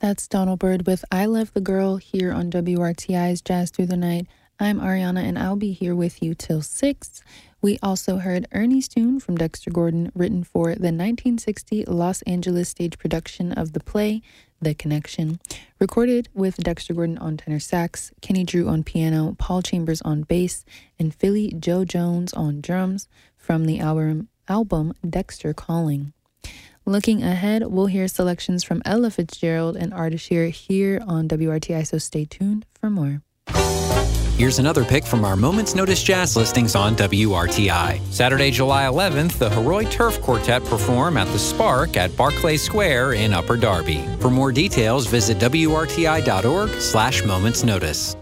That's Donald Byrd with I Love the Girl here on WRTI's Jazz Through the Night. I'm Ariana, and I'll be here with you till 6. We also heard Ernie's tune from Dexter Gordon, written for the 1960 Los Angeles stage production of the play The Connection, recorded with Dexter Gordon on tenor sax, Kenny Drew on piano, Paul Chambers on bass, and Philly Joe Jones on drums from the album Dexter Calling. Looking ahead, we'll hear selections from Ella Fitzgerald and Ardeshir here on WRTI, so stay tuned for more. Here's another pick from our Moments Notice Jazz listings on WRTI. Saturday, July 11th, the Heroy Turf Quartet perform at the Spark at Barclay Square in Upper Darby. For more details, visit WRTI.org/momentsnotice.